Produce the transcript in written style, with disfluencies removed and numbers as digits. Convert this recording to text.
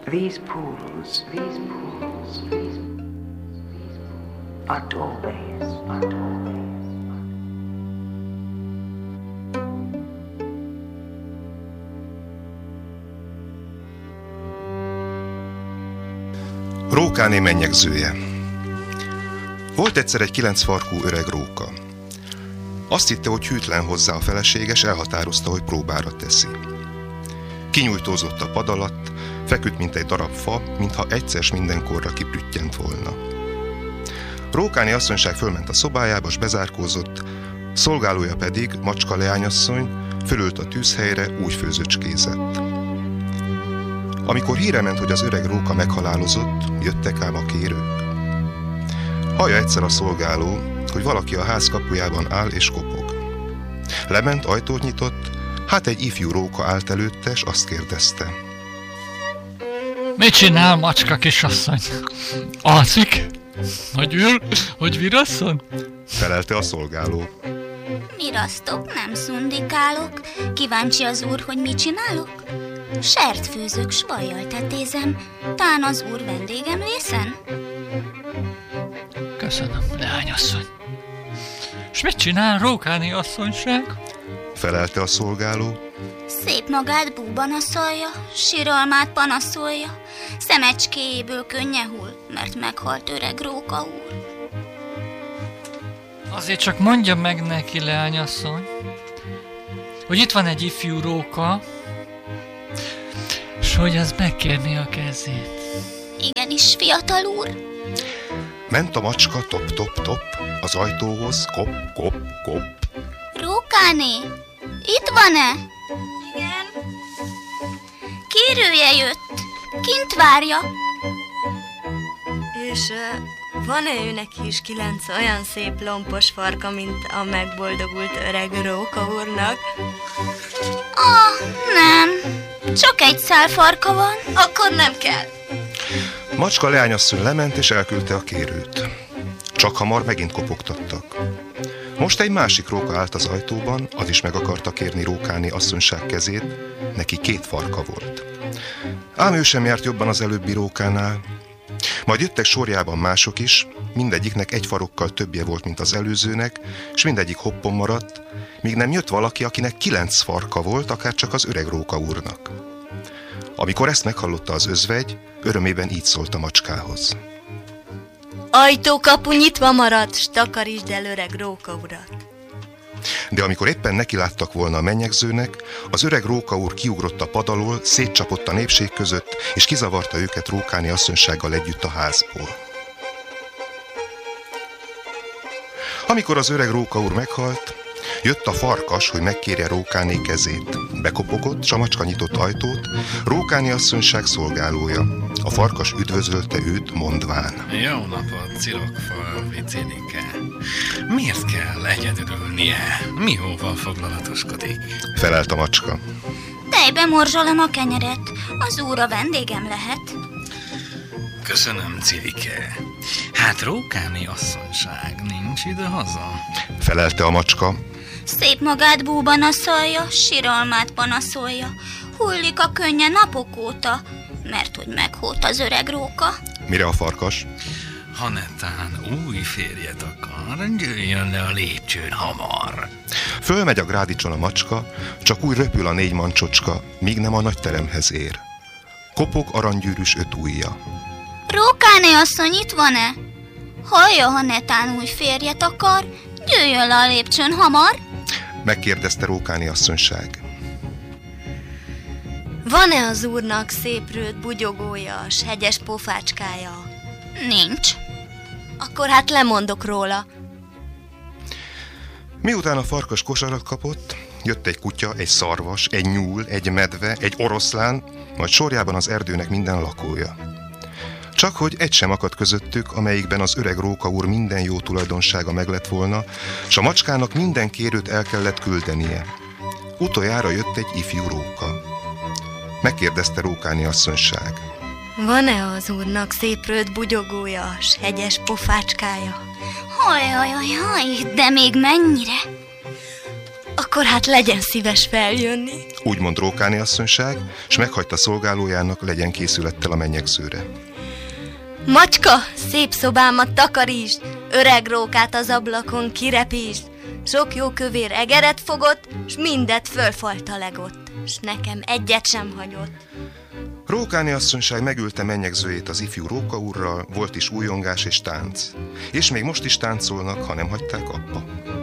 These pools are doorways. Rókáné mennyegzője. Volt egyszer egy 9 farkú öreg róka. Azt hitte, hogy hűtlen hozzá a feleséges, elhatározta, hogy próbára teszi. Kinyújtózott a pad alatt, feküdt, mint egy darab fa, mintha egyszer mindenkorra kiprüttyent volna. Rókáné asszonyság fölment a szobájába, s bezárkózott, szolgálója pedig, macska leányasszony, fölült a tűzhelyre, úgy főzöcskézett. Amikor híre ment, hogy az öreg róka meghalálozott, jöttek ám a kérők. Hallja egyszer a szolgáló, hogy valaki a ház kapujában áll és kopog. Lement, ajtót nyitott, hát egy ifjú róka állt előtte, s azt kérdezte. Mit csinál, macska kisasszony? Alszik? Vagy ül? Hogy virasszon? Felelte a szolgáló. Mirasztok, nem szundikálok. Kíváncsi az úr, hogy mit csinálok? Sert főzök, s vajjal tetézem. Tán az úr vendégem lészen? Köszönöm, leányasszony. S mit csinál Rókáné asszonyság? Felelte a szolgáló. Szép magát búbanaszolja, siralmát panaszolja, szemecskéjéből könnye hull, mert meghalt öreg róka úr. Azért csak mondja meg neki, leányasszony, hogy itt van egy ifjú róka, s hogy az megkérni a kezét. Igenis, fiatal úr. Ment a macska top-top-top az ajtóhoz, kop-kop-kop. Rókáné, itt van-e? Igen. Kérője jött, kint várja. És van-e őnek is 9 olyan szép lompos farka, mint a megboldogult öreg róka úrnak? Nem, csak egy szál farka van. Akkor nem kell. Macska leányasszony lement és elküldte a kérőt. Csak hamar megint kopogtattak. Most egy másik róka állt az ajtóban, az is meg akarta kérni Rókáné asszonyság kezét, neki 2 farka volt. Ám ő sem járt jobban az előbbi rókánál. Majd jöttek sorjában mások is, mindegyiknek 1 farokkal többje volt, mint az előzőnek, és mindegyik hoppon maradt, míg nem jött valaki, akinek 9 farka volt, akár csak az öreg róka úrnak. Amikor ezt meghallotta az özvegy, örömében így szólt a macskához. Ajtókapu nyitva maradt, s takarítsd el öreg róka urat. De amikor éppen nekiláttak volna a mennyegzőnek, az öreg róka úr kiugrott a pad alól, szétcsapott a népség között, és kizavarta őket Rókáné asszonysággal együtt a házból. Amikor az öreg róka úr meghalt, jött a farkas, hogy megkérje Rókáné kezét. Bekopogott, s a macska nyitott ajtót, Rókáné asszonyság szolgálója. A farkas üdvözölte őt, mondván. Jó napot, Cirokfalvi Cinike. Miért kell egyedül ülnie? Mióval foglalatoskodik? Felelt a macska. Tejbe morzsolom a kenyeret, az úr a vendégem lehet. Köszönöm, Cirike. Hát Rókáné asszonyság nincs ide-haza? Felelte a macska. Szép magát búbanaszolja, siralmát panaszolja, hullik a könnye napok óta, mert hogy meghót az öreg róka. Mire a farkas? Ha netán új férjet akar, jöjjön le a lépcsőn hamar. Fölmegy a grádicson a macska, csak úgy röpül a 4 mancsocska, míg nem a nagy teremhez ér. Kopog aranygyűrűs 5 ujja. Rókáné asszony itt van-e? Hallja, ha netán új férjet akar, jöjjön le a lépcsőn hamar. Megkérdezte Rókáné asszonyság. Van-e az úrnak szép rőt bugyogója, s hegyes pofácskája? Nincs. Akkor hát lemondok róla. Miután a farkas kosarat kapott, jött egy kutya, egy szarvas, egy nyúl, egy medve, egy oroszlán, majd sorjában az erdőnek minden lakója. Csak hogy egy sem akadt közöttük, amelyikben az öreg róka úr minden jó tulajdonsága meglett volna, s a macskának minden kérőt el kellett küldenie. Utoljára jött egy ifjú róka. Megkérdezte Rókáné asszonyság. Van-e az úrnak szép rőt bugyogója, s hegyes pofácskája? Hajjajajaj, de még mennyire? Akkor hát legyen szíves feljönni. Úgy mond Rókáné asszonyság, s meghagyta szolgálójának, legyen készülettel a mennyegzőre. Macska, szép szobámat takarítsd, öreg rókát az ablakon kirepítsd. Sok jó kövér egeret fogott, s mindet fölfalt a legott, s nekem egyet sem hagyott. Rókáné asszonyság megülte mennyegzőjét az ifjú Róka úrral, volt is újongás és tánc. És még most is táncolnak, ha nem hagyták abba.